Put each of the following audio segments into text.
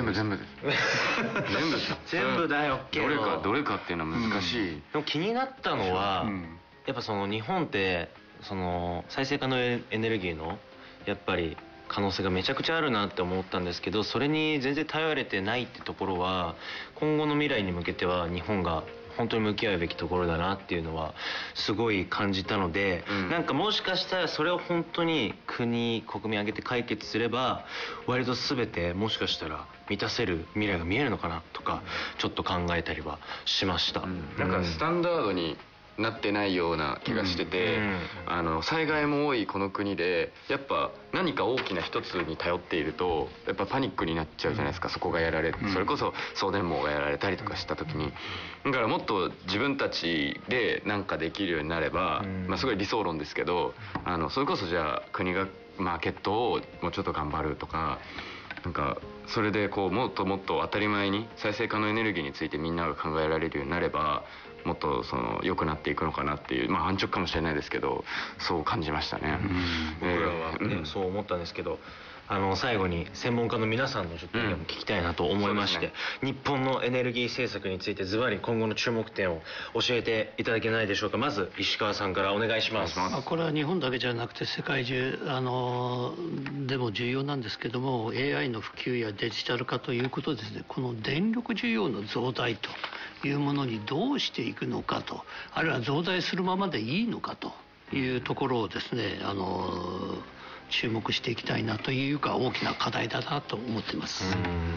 全部です全部全部だよけどどれかっていうのは難しい。 でも気になったのは、やっぱその日本ってその再生可能エネルギーのやっぱり可能性がめちゃくちゃあるなって思ったんですけど、それに全然頼れてないってところは今後の未来に向けては日本が本当に向き合うべきところだなっていうのはすごい感じたので、なんかもしかしたらそれを本当に国民挙げて解決すれば割と全てもしかしたら満たせる未来が見えるのかなとかちょっと考えたりはしました。 なんかスタンダードになってないような気がしてて、災害も多いこの国でやっぱ何か大きな一つに頼っているとやっぱパニックになっちゃうじゃないですか。そこがやられそれこそ送電網がやられたりとかした時に、だからもっと自分たちで何かできるようになれば、すごい理想論ですけど、それこそじゃあ国がマーケットをもうちょっと頑張るとか、なんかそれでこうもっともっと当たり前に再生可能エネルギーについてみんなが考えられるようになればもっとその良くなっていくのかなっていう、安直かもしれないですけどそう感じましたね。 僕らは、そう思ったんですけど、最後に専門家の皆さんのちょっと意見も聞きたいなと思いまして、日本のエネルギー政策についてズバリ今後の注目点を教えていただけないでしょうか。まず石川さんからお願いします。 これは日本だけじゃなくて世界中でも重要なんですけども、 AI の普及やデジタル化ということですね、この電力需要の増大というものにどうしていくのかと、あるいは増大するままでいいのかというところをですね注目していきたいなというか大きな課題だなと思っています。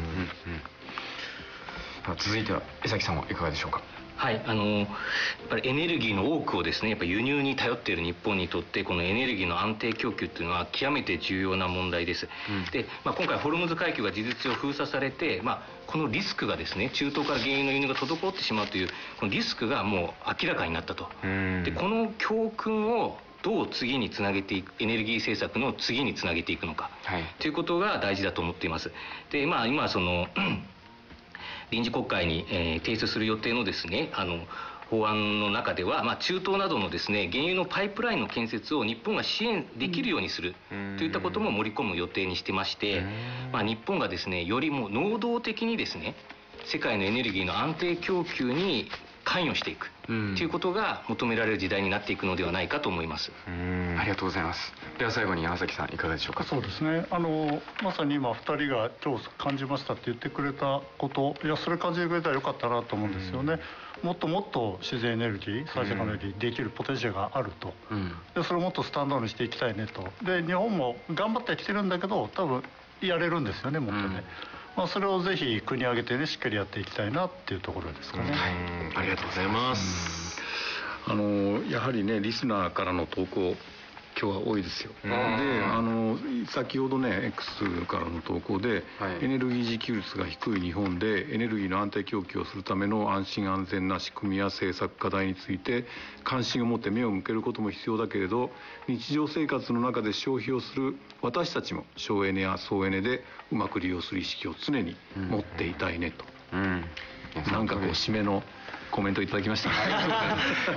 続いては江崎さんはいかがでしょうか。 はい、やっぱりエネルギーの多くをですねやっぱ輸入に頼っている日本にとってこのエネルギーの安定供給っていうのは極めて重要な問題です。で、今回ホルムズ海峡が事実上封鎖されて、このリスクがですね中東から原油の輸入が滞ってしまうというこのリスクがもう明らかになったと。でこの教訓をどう次につなげていく、エネルギー政策の次につなげていくのか、ということが大事だと思っています。で今その臨時国会に、提出する予定のですね法案の中では、中東などのですね原油のパイプラインの建設を日本が支援できるようにするといったことも盛り込む予定にしてまして、日本がですねよりも能動的にですね世界のエネルギーの安定供給に関与していくということが求められる時代になっていくのではないかと思います。 ありがとうございます。では最後に山崎さんいかがでしょうか。 そうですね、まさに今2人が今日感じましたって言ってくれたこと、いやそれ感じてくれたらよかったなと思うんですよね。もっともっと自然エネルギー、再生可能エネルギーできるポテンシャルがあると、でそれをもっとスタンダードにしていきたいねと。で日本も頑張ってきてるんだけど多分やれるんですよね、もっとね。それをぜひ国挙げてねしっかりやっていきたいなっていうところですかね。 ありがとうございます。 やはりねリスナーからの投稿今日は多いですよ。で先ほどね X からの投稿で、エネルギー自給率が低い日本でエネルギーの安定供給をするための安心安全な仕組みや政策課題について関心を持って目を向けることも必要だけれど、日常生活の中で消費をする私たちも省エネや総エネでうまく利用する意識を常に持っていたいねと、なんかこう締めのコメントいただきました。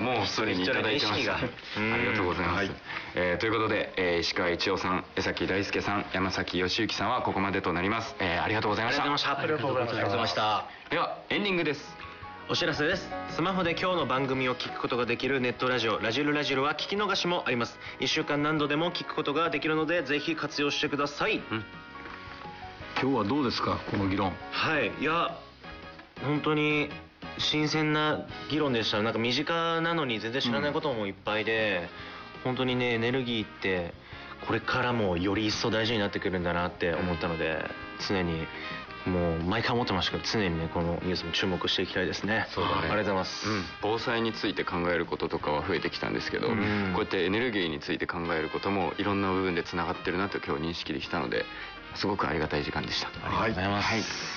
もうすでにいただいてました。ありがとうございます。ということで、石川一夫さん、江崎大輔さん、山崎義之さんはここまでとなります。ありがとうございました。 ありがとうございました。 ではエンディングです。 お知らせです。スマホで今日の番組を聞くことができるネットラジオラジルラジルは聞き逃しもあります。1週間何度でも聞くことができるのでぜひ活用してください。 今日はどうですかこの議論。 いや本当に新鮮な議論でした。なんか身近なのに全然知らないこともいっぱいで、本当にねエネルギーってこれからもより一層大事になってくるんだなって思ったので、常にもう毎回思ってましたけど常にねこのニュースも注目していきたいですね。ありがとうございます。 防災について考えることとかは増えてきたんですけど、こうやってエネルギーについて考えることもいろんな部分でつながってるなと今日認識できたので、すごくありがたい時間でした。ありがとうございます。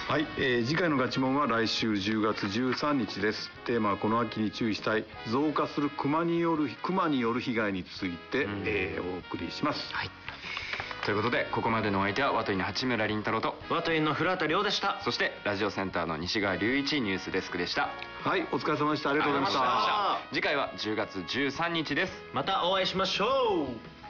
次回のガチモンは来週10月13日です。テーマはこの秋に注意したい増加するクマによる被害について、お送りします。 ということでここまでのお相手はワトインの八村倫太郎とワトインの古畑亮でした。 そしてラジオセンターの西川隆一ニュースデスクでした。 お疲れ様でした。ありがとうございました。 次回は10月13日です。 またお会いしましょう。